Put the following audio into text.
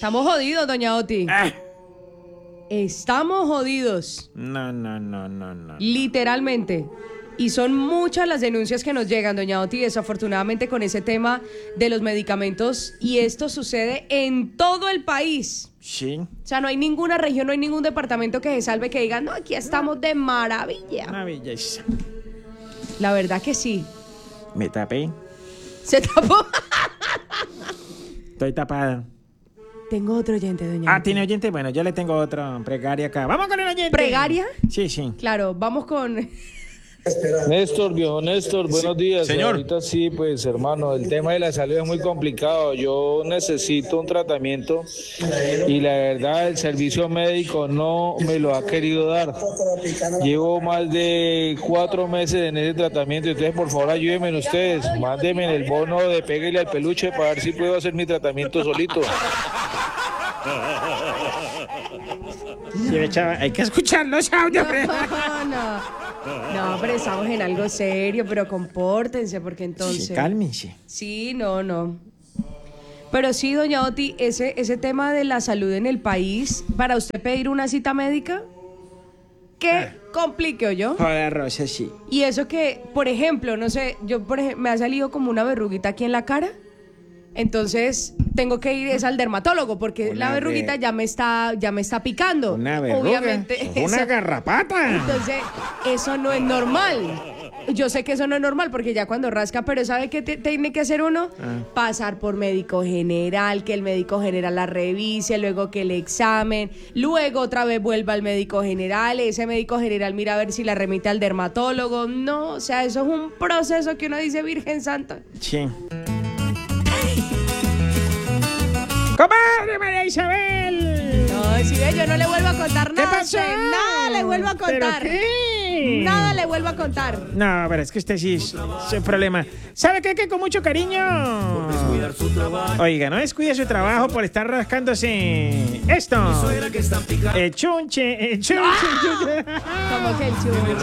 Estamos jodidos, doña Oti. Estamos jodidos. No. Literalmente. Y son muchas las denuncias que nos llegan, doña Oti, desafortunadamente con ese tema de los medicamentos. Y esto sucede en todo el país. Sí. O sea, no hay ninguna región, no hay ningún departamento que se salve que diga, no, aquí estamos de maravilla. Una belleza. La verdad que sí. Me tapé. Se tapó. Estoy tapada. Tengo otro oyente, doña Oti. ¿Tiene oyente? Bueno, yo le tengo otro pregaria acá. ¡Vamos con el oyente! ¿Pregaria? Sí. Claro, vamos con... Néstor, viejo Néstor, buenos días. Señor. Ahorita sí, pues hermano, el tema de la salud es muy complicado. Yo necesito un tratamiento y la verdad el servicio médico no me lo ha querido dar. Llevo más de 4 meses en ese tratamiento, entonces por favor ayúdenme ustedes. Mándenme el bono de Pégale al Peluche para ver si puedo hacer mi tratamiento solito. Sí, chava, hay que escuchar los audios. No, pero estamos en algo serio, pero compórtense, porque entonces... Sí, cálmense. Sí, no. Pero sí, doña Oti, ese tema de la salud en el país, para usted pedir una cita médica, ¿qué complique yo? Joder, Rosa, sí. Y eso que, por ejemplo, no sé, me ha salido como una verruguita aquí en la cara. Entonces tengo que ir al dermatólogo porque la verruguita ya me está picando. Una verruga. Obviamente. Una garrapata. Entonces, eso no es normal. Yo sé que eso no es normal porque ya cuando rasca, pero ¿sabe qué tiene que hacer uno? Pasar por médico general, que el médico general la revise, luego que el examen, luego otra vez vuelva al médico general, ese médico general mira a ver si la remite al dermatólogo. No, o sea, eso es un proceso que uno dice, Virgen Santa. Sí. ¡Comadre María Isabel! No, si ve, yo no le vuelvo a contar nada. ¿Qué pasó? Nada le vuelvo a contar. ¿Pero qué? Nada le vuelvo a contar. No, pero es que usted sí es un problema. ¿Sabe qué? Que con mucho cariño. Oiga, no descuide su trabajo por estar rascándose esto. El chunche. Como que el chunche.